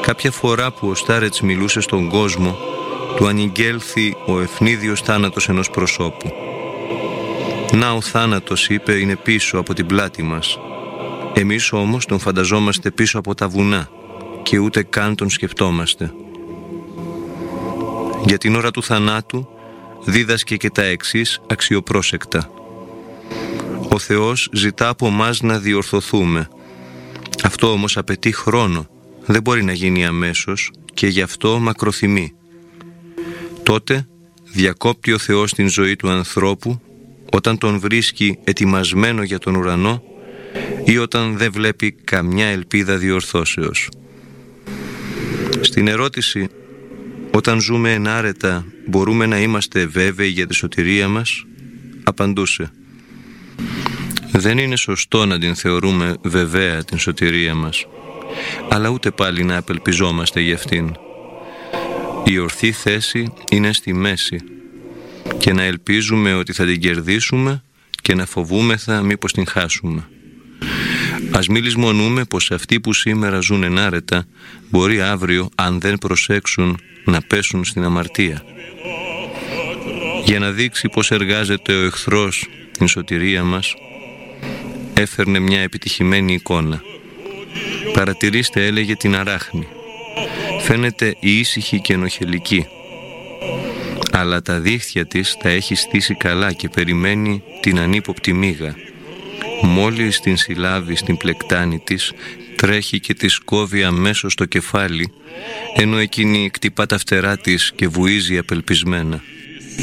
Κάποια φορά που ο Στάρετς μιλούσε στον κόσμο, του ανηγγέλθη ο ευνίδιος θάνατος ενός προσώπου. «Να ο θάνατος», είπε, «είναι πίσω από την πλάτη μας». Εμείς όμως τον φανταζόμαστε πίσω από τα βουνά και ούτε καν τον σκεφτόμαστε. Για την ώρα του θανάτου δίδασκε και τα εξής αξιοπρόσεκτα. Ο Θεός ζητά από μας να διορθωθούμε. Αυτό όμως απαιτεί χρόνο, δεν μπορεί να γίνει αμέσως και γι' αυτό μακροθυμεί. Τότε διακόπτει ο Θεός την ζωή του ανθρώπου όταν τον βρίσκει ετοιμασμένο για τον ουρανό ή όταν δεν βλέπει καμιά ελπίδα διορθώσεως. Στην ερώτηση «Όταν ζούμε ενάρετα μπορούμε να είμαστε βέβαιοι για τη σωτηρία μας?» απαντούσε «Δεν είναι σωστό να την θεωρούμε βεβαία την σωτηρία μας, αλλά ούτε πάλι να απελπιζόμαστε για αυτήν. Η ορθή θέση είναι στη μέση και να ελπίζουμε ότι θα την κερδίσουμε και να φοβούμεθα μήπως την χάσουμε. Ας μην λησμονούμε πως αυτοί που σήμερα ζουν ενάρετα μπορεί αύριο, αν δεν προσέξουν, να πέσουν στην αμαρτία. Για να δείξει πως εργάζεται ο εχθρός την σωτηρία μας, έφερνε μια επιτυχημένη εικόνα. Παρατηρήστε, έλεγε, την αράχνη. Φαίνεται ήσυχη και ενοχελική, αλλά τα δίχτυα της τα έχει στήσει καλά και περιμένει την ανύποπτη μύγα. Μόλις την συλλάβει στην πλεκτάνη της, τρέχει και της κόβει αμέσως το κεφάλι, ενώ εκείνη κτυπά τα φτερά της και βουίζει απελπισμένα.